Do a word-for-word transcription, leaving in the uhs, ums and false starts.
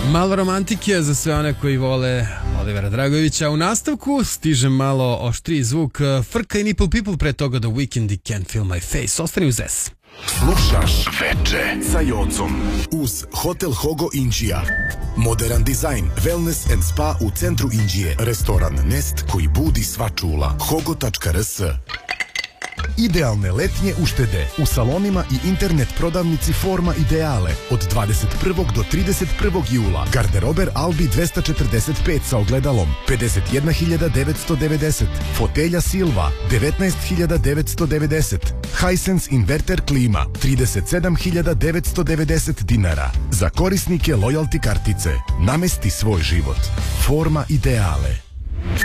Malo romantike za sve one koji vole Olivera Dragovića. U nastavku stiže malo oštriji zvuk Frka i Nipple People, pre toga The Weeknd i Can't Feel My Face. Ostani uz S. Slušaš Veče sa Jocom uz Hotel Hogo Inđija. Modern dizajn, wellness and spa u centru Inđije. Restoran Nest koji budi sva čula. hogo tačka r s. Idealne letnje uštede u salonima i internet prodavnici Forma Ideale od dvadeset prvog do trideset prvog jula. Garderober Albi dvesta četrdeset pet sa ogledalom pedeset jedna hiljada devetsto devedeset. Fotelja Silva devetnaest hiljada devetsto devedeset. Hisense inverter klima trideset sedam hiljada devetsto devedeset dinara. Za korisnike loyalty kartice namesti svoj život. Forma Ideale.